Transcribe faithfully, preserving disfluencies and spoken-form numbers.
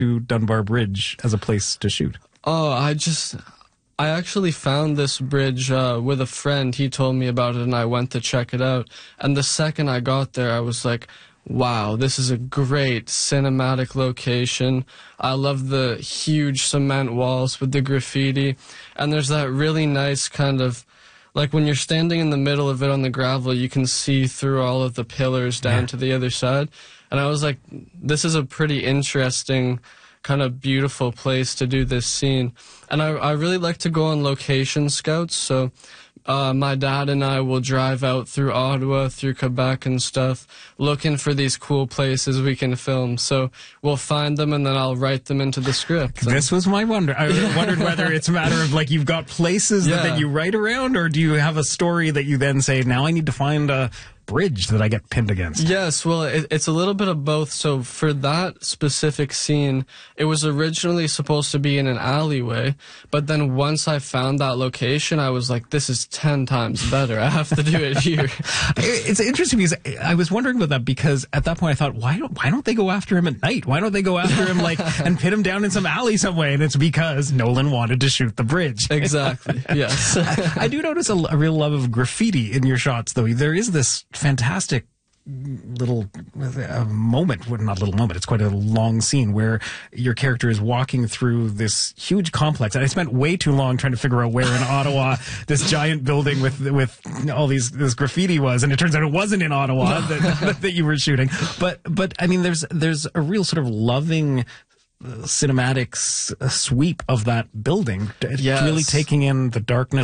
to Dunbar Bridge as a place to shoot? Oh, I just... I actually found this bridge uh, with a friend. He told me about it, and I went to check it out. And the second I got there, I was like, wow, this is a great cinematic location. I love the huge cement walls with the graffiti. And there's that really nice kind of, like when you're standing in the middle of it on the gravel, you can see through all of the pillars down yeah. to the other side. And I was like, this is a pretty interesting kind of beautiful place to do this scene. And I, I really like to go on location scouts, so uh, my dad and I will drive out through Ottawa, through Quebec and stuff, looking for these cool places we can film. So we'll find them and then I'll write them into the script. This was my wonder. I wondered whether it's a matter of like you've got places yeah. that, that you write around, or do you have a story that you then say, now I need to find a bridge that I get pinned against? Yes, well, it, it's a little bit of both. So for that specific scene, it was originally supposed to be in an alleyway, but then once I found that location, I was like, this is ten times better. I have to do it here. It's interesting because I was wondering about that, because at that point I thought, why don't, why don't they go after him at night? Why don't they go after him like and pin him down in some alley some way? And it's because Nolan wanted to shoot the bridge. Exactly, yes. I, I do notice a, a real love of graffiti in your shots, though. There is this fantastic little uh, moment, well, not a little moment, it's quite a long scene where your character is walking through this huge complex, and I spent way too long trying to figure out where in Ottawa this giant building with with all these this graffiti was, and it turns out it wasn't in Ottawa that, that you were shooting. But but I mean, there's there's a real sort of loving cinematic s- sweep of that building, yes. really taking in the darkness